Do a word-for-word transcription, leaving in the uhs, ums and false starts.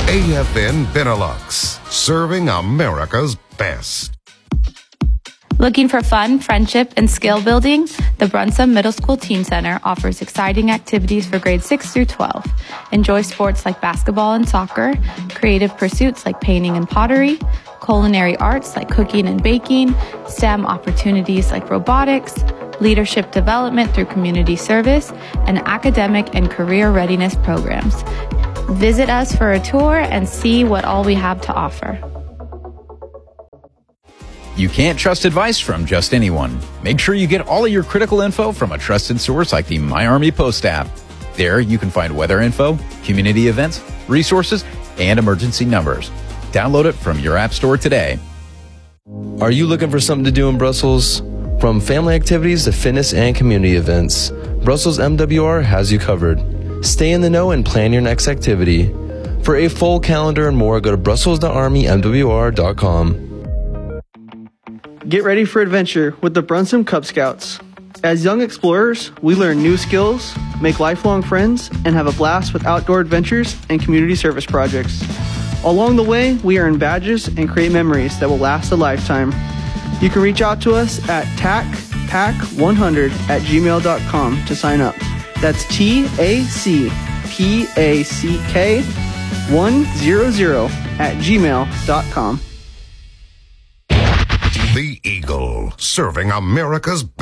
A F N Benelux, serving America's best. Looking for fun, friendship, and skill building? The Brunson Middle School Teen Center offers exciting activities for grades six through twelve. Enjoy sports like basketball and soccer, creative pursuits like painting and pottery, culinary arts like cooking and baking, STEM opportunities like robotics, leadership development through community service, and academic and career readiness programs. Visit us for a tour and see what all we have to offer. You can't trust advice from just anyone. Make sure you get all of your critical info from a trusted source like the My Army Post app. There, you can find weather info, community events, resources, and emergency numbers. Download it from your app store today. Are you looking for something to do in Brussels? From family activities to fitness and community events, Brussels M W R has you covered. Stay in the know and plan your next activity. For a full calendar and more, go to brussels dot army m w r dot com. Get ready for adventure with the Brunson Cub Scouts. As young explorers, we learn new skills, make lifelong friends, and have a blast with outdoor adventures and community service projects. Along the way, we earn badges and create memories that will last a lifetime. You can reach out to us at tac pack one hundred at gmail dot com to sign up. That's T A C P A C K one hundred at gmail dot com. The Eagle, serving America's best.